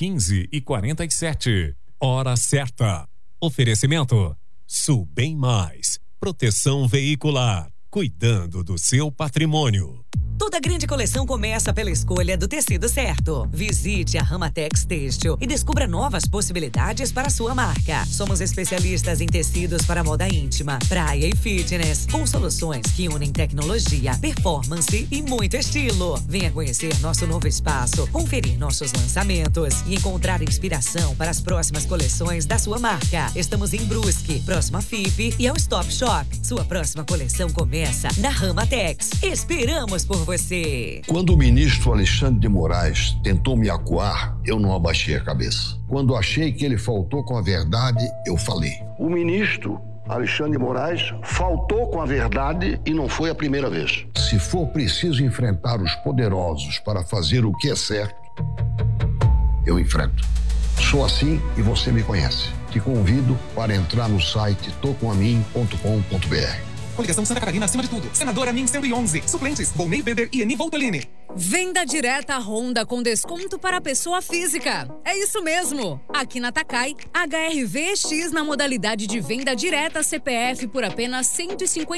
15h47. Hora certa. Oferecimento Subem Mais. Proteção veicular. Cuidando do seu patrimônio. Toda grande coleção começa pela escolha do tecido certo. Visite a Ramatex Têxtil e descubra novas possibilidades para a sua marca. Somos especialistas em tecidos para moda íntima, praia e fitness, com soluções que unem tecnologia, performance e muito estilo. Venha conhecer nosso novo espaço, conferir nossos lançamentos e encontrar inspiração para as próximas coleções da sua marca. Estamos em Brusque, próximo à FIP e ao Stop Shop. Sua próxima coleção começa na Ramatex. Esperamos por você. Quando o ministro Alexandre de Moraes tentou me acuar, eu não abaixei a cabeça. Quando achei que ele faltou com a verdade, eu falei. O ministro Alexandre de Moraes faltou com a verdade e não foi a primeira vez. Se for preciso enfrentar os poderosos para fazer o que é certo, eu enfrento. Sou assim e você me conhece. Te convido para entrar no site tocomamin.com.br. Coligação Santa Catarina acima de tudo. Senadora Min 111. Suplentes: Volney Beder e Eni Voltolini. Venda direta Honda com desconto para pessoa física. É isso mesmo. Aqui na Takai, HRVX na modalidade de venda direta CPF por apenas R$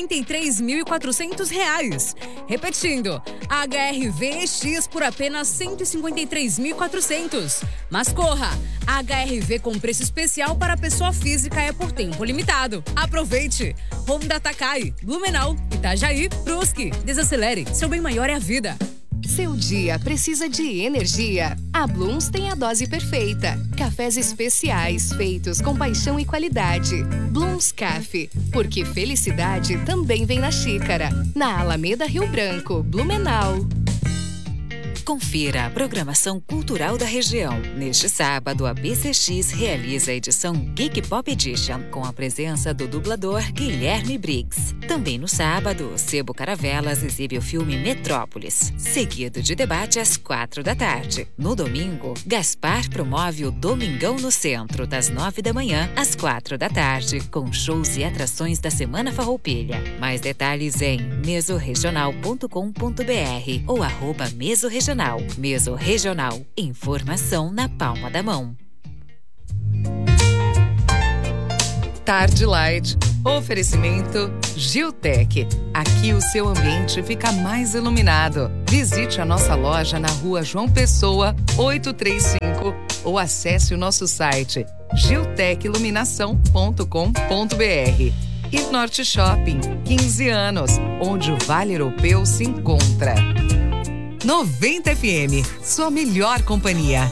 153.400. Repetindo, HRVX por apenas R$ 153.400. Mas corra! HRV com preço especial para pessoa física é por tempo limitado. Aproveite! Honda Takai, Blumenau, Itajaí, Brusque. Desacelere, seu bem maior é a vida. Seu dia precisa de energia. A Blooms tem a dose perfeita. Cafés especiais feitos com paixão e qualidade. Blooms Café, porque felicidade também vem na xícara. Na Alameda Rio Branco, Blumenau. Confira a programação cultural da região. Neste sábado, a BCX realiza a edição Geek Pop Edition, com a presença do dublador Guilherme Briggs. Também no sábado, o Sebo Caravelas exibe o filme Metrópolis, seguido de debate às 16h. No domingo, Gaspar promove o Domingão no Centro, das 9h às 16h, com shows e atrações da Semana Farroupilha. Mais detalhes em mesoregional.com.br ou @mesoregional. Meso Regional. Informação na palma da mão. Tarde Light. Oferecimento Giltec. Aqui o seu ambiente fica mais iluminado. Visite a nossa loja na Rua João Pessoa, 835 ou acesse o nosso site giltechiluminação.com.br. E Norte Shopping, 15 anos, onde o Vale Europeu se encontra. 90 FM, sua melhor companhia.